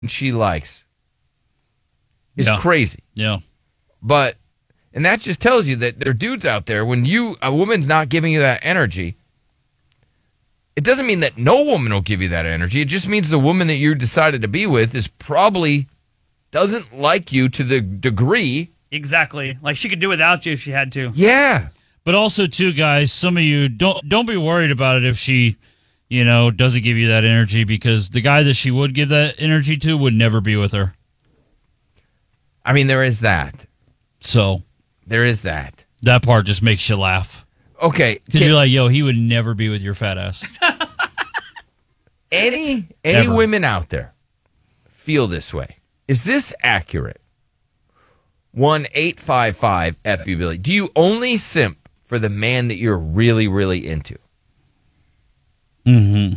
she likes is Yeah. crazy. Yeah. And that just tells you that there are dudes out there, when a woman's not giving you that energy, it doesn't mean that no woman will give you that energy. It just means the woman that you decided to be with is probably doesn't like you to the degree. Exactly. Like she could do without you if she had to. Yeah. But also, too, guys, some of you don't be worried about it if she, doesn't give you that energy, because the guy that she would give that energy to would never be with her. I mean, there is that. So there is that. That part just makes you laugh. Okay. Because you're like, yo, he would never be with your fat ass. Any Ever. women out there feel this way? Is this accurate? 1-855-FU Billy. Do you only simp for the man that you're really, really into? Mm-hmm.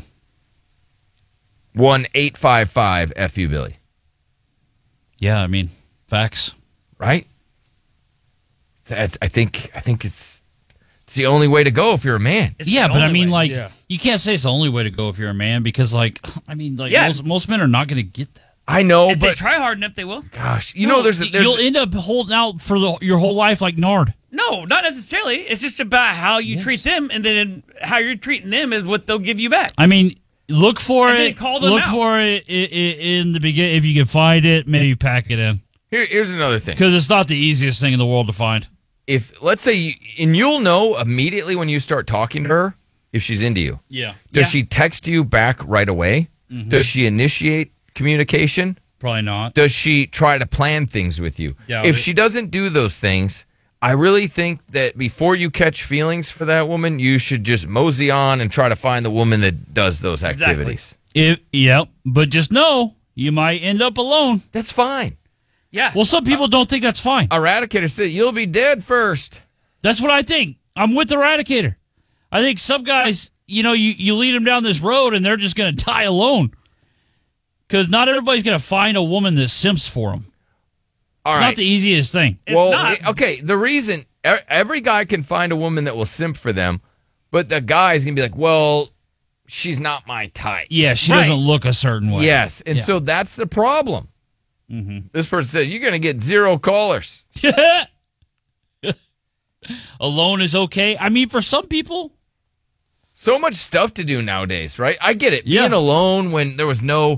1-855-FU Billy. Yeah, I mean, facts. Right? I think it's the only way to go if you're a man. Yeah, but I mean, you can't say it's the only way to go if you're a man, because, most men are not going to get that. I know, If but they try hard enough, they will. Gosh, there's you'll end up holding out for your whole life like Nard. No, not necessarily. It's just about how you treat them, and then how you're treating them is what they'll give you back. I mean, look for And then it. call them Look out. for it in the beginning. If you can find it, maybe pack it in. Here's another thing. Because it's not the easiest thing in the world to find. If, let's say, and you'll know immediately when you start talking to her if she's into you. Yeah. Does she text you back right away? Mhm. Does she initiate communication? Probably not. Does she try to plan things with you? Doubt If it. she doesn't do those things, I really think that before you catch feelings for that woman, you should just mosey on and try to find the woman that does those activities. Yep. But just know, you might end up alone. That's fine. Yeah. Well, some people don't think that's fine. Eradicator said, you'll be dead first. That's what I think. I'm with Eradicator. I think some guys, you lead them down this road and they're just going to die alone. Because not everybody's going to find a woman that simps for them. It's not the easiest thing. Okay, the reason every guy can find a woman that will simp for them, but the guy's going to be like, well, she's not my type. Yeah, she doesn't look a certain way. Yes, and so that's the problem. Mm-hmm. This person said, you're going to get 0 callers. Alone is okay. I mean, for some people. So much stuff to do nowadays, right? I get it. Yeah. Being alone when there was no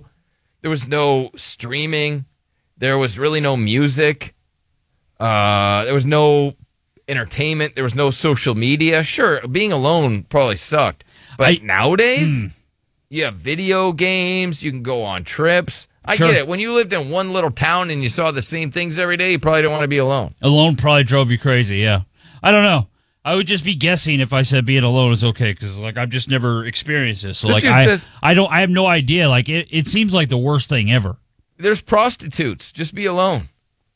streaming, there was really no music, there was no entertainment, there was no social media. Sure, being alone probably sucked. But nowadays, you have video games, you can go on trips. I Sure. get it. When you lived in one little town and you saw the same things every day, you probably don't want to be alone. Alone probably drove you crazy, yeah. I don't know. I would just be guessing if I said being alone is okay, because I've just never experienced this. So This dude says- I have no idea. It seems like the worst thing ever. There's prostitutes. Just be alone.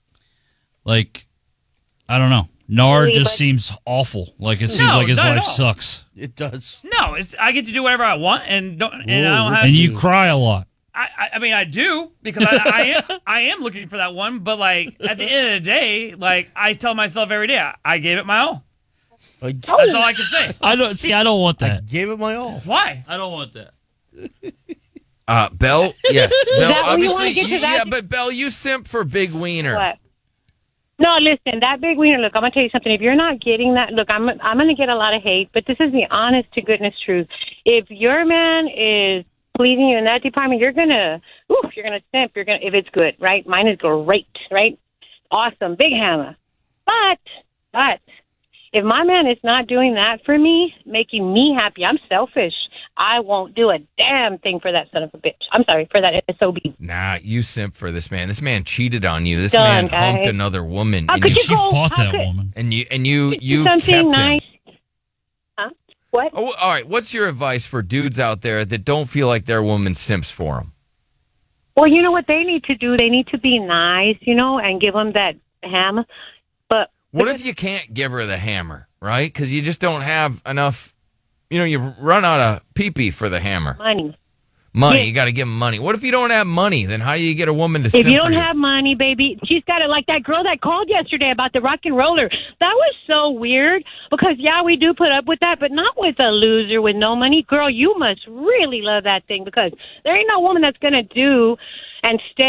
I don't know. Nard Really, just but- seems awful. It seems No, like his not at life all. sucks. It does. No, I get to do whatever I want, and I don't have. And you cry a lot. I mean, I do, because I am looking for that one. But at the end of the day, I tell myself every day, I gave it my all. That's all I can say. I don't want that. I gave it my all. Why? I don't want that. Belle, yes. Belle, that what you obviously, wanna get to that? yeah, but Belle, you simp for big wiener. What? No, listen, that big wiener, look, I'm going to tell you something. If you're not getting that, look, I'm going to get a lot of hate, but this is the honest to goodness truth. If your man is pleasing you in that department, you're going to simp. If it's good, right? Mine is great, right? Awesome. Big hammer. But if my man is not doing that for me, making me happy, I'm selfish. I won't do a damn thing for that son of a bitch. I'm sorry, for that SOB. Nah, you simp for this man. This man cheated on you. This Done, man humped guys. another woman. How and could you she go- fought how that could- woman. And you Do kept something him. nice. Huh? What? Oh, all right. What's your advice for dudes out there that don't feel like their woman simps for them? Well, you know what they need to do? They need to be nice, and give them that ham. But What if you can't give her the hammer, right? Because you just don't have enough. You run out of pee-pee for the hammer. money. Money. Yeah. You got to give them money. What if you don't have money? Then how do you get a woman to simp If you for don't have money, baby, she's got it. Like that girl that called yesterday about the rock and roller. That was so weird because, yeah, we do put up with that, but not with a loser with no money. Girl, you must really love that thing because there ain't no woman that's going to do and stay